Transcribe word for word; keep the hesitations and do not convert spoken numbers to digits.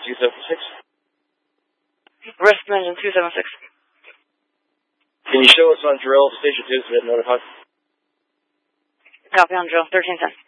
two seven six. Risk engine two seven six. Can you show us on drill station two so we get notified? Copy on drill, thirteen ten.